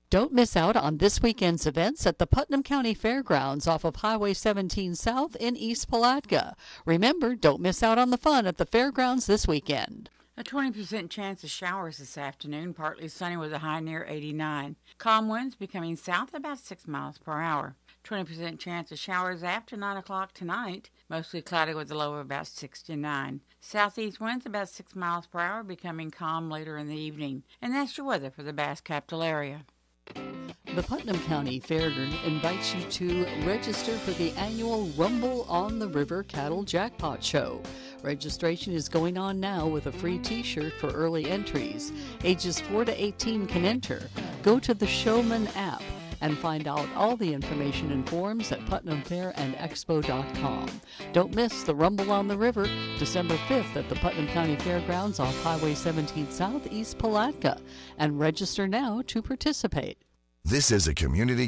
Don't miss out on this weekend's events at the Putnam County Fairgrounds off of Highway 17 South in East Palatka. Remember, don't miss out on the fun at the fairgrounds this weekend. A 20% chance of showers this afternoon, partly sunny with a high near 89. Calm winds becoming south about 6 miles per hour. 20% chance of showers after 9 o'clock tonight, mostly cloudy with a low of about 69. Southeast winds about 6 miles per hour, becoming calm later in the evening. And that's your weather for the Bass Capital area. The Putnam County Fairground invites you to register for the annual Rumble on the River Cattle Jackpot Show. Registration is going on now with a free t-shirt for early entries. Ages 4 to 18 can enter. Go to the Showman app and find out all the information and forms at PutnamFairandExpo.com. Don't miss the Rumble on the River, December 5th at the Putnam County Fairgrounds off Highway 17 South, East Palatka. And register now to participate. This is a community